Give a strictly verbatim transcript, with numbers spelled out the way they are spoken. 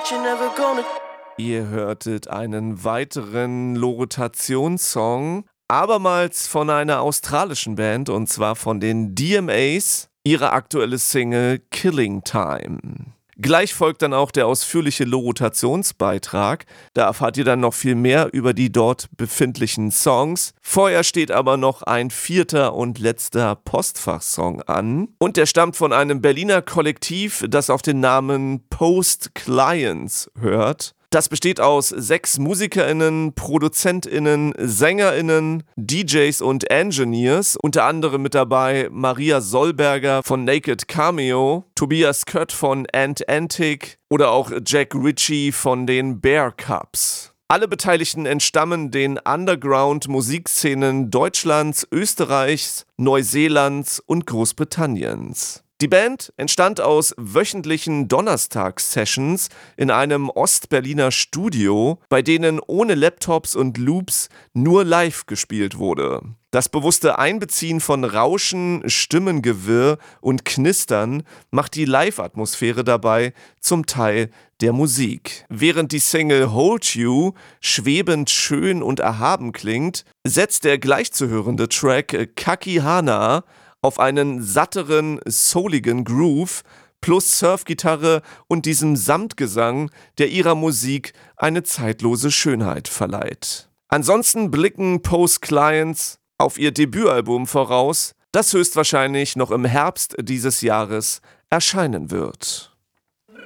you're never gonna. Ihr hörtet einen weiteren Loretationssong, abermals von einer australischen Band, und zwar von den D M As, ihre aktuelle Single Killing Time. Gleich folgt dann auch der ausführliche Lorotationsbeitrag. Da erfahrt ihr dann noch viel mehr über die dort befindlichen Songs. Vorher steht aber noch ein vierter und letzter Postfachsong an. Und der stammt von einem Berliner Kollektiv, das auf den Namen Post Clients hört. Das besteht aus sechs MusikerInnen, ProduzentInnen, SängerInnen, D Js und Engineers. Unter anderem mit dabei Maria Solberger von Naked Cameo, Tobias Kött von Ant Antic oder auch Jack Ritchie von den Bear Cubs. Alle Beteiligten entstammen den Underground-Musikszenen Deutschlands, Österreichs, Neuseelands und Großbritanniens. Die Band entstand aus wöchentlichen Donnerstags-Sessions in einem Ostberliner Studio, bei denen ohne Laptops und Loops nur live gespielt wurde. Das bewusste Einbeziehen von Rauschen, Stimmengewirr und Knistern macht die Live-Atmosphäre dabei zum Teil der Musik. Während die Single Hold You schwebend schön und erhaben klingt, setzt der gleichzuhörende Track Kakihana auf einen satteren, souligen Groove plus Surfgitarre und diesem Samtgesang, der ihrer Musik eine zeitlose Schönheit verleiht. Ansonsten blicken Post Clients auf ihr Debütalbum voraus, das höchstwahrscheinlich noch im Herbst dieses Jahres erscheinen wird.